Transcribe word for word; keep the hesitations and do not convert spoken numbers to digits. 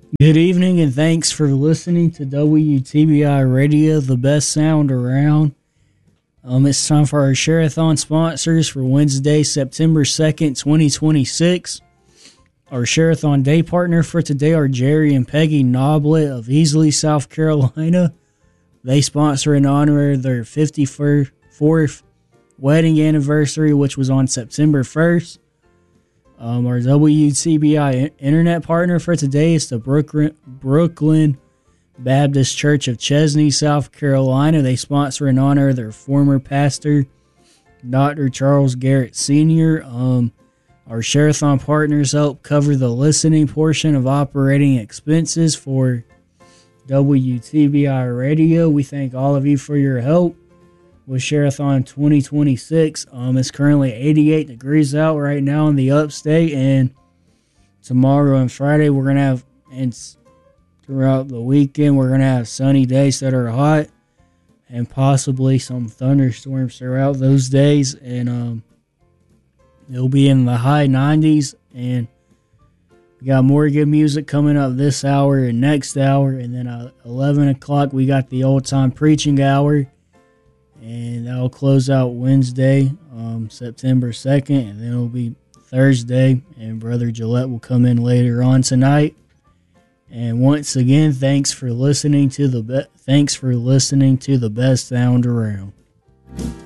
Good evening, and thanks for listening to W T B I Radio, the best sound around. Um, it's time for our Share-a-thon sponsors for Wednesday, September second, twenty twenty-six. Our Share-a-thon day partner for today are Jerry and Peggy Noblet of Easley, South Carolina. They sponsor in honor of their fifty-fourth wedding anniversary, which was on September first. Um, our W T B I internet partner for today is the Brooklyn, Brooklyn Baptist Church of Chesney, South Carolina. They sponsor in honor of their former pastor, Doctor Charles Garrett Senior Um, our Share-a-thon partners help cover the listening portion of operating expenses for W T B I Radio. We thank all of you for your help with Share-a-thon twenty twenty-six. Um, it's currently eighty-eight degrees out right now in the upstate, and tomorrow and Friday we're gonna have, and throughout the weekend we're gonna have sunny days that are hot, and possibly some thunderstorms throughout those days. And um, it'll be in the high nineties, and we got more good music coming up this hour and next hour, and then at eleven o'clock we got the old time preaching hour. And that'll close out Wednesday, um, September second, and then it'll be Thursday, and Brother Gillette will come in later on tonight. And once again, thanks for listening to the be- thanks for listening to the best sound around.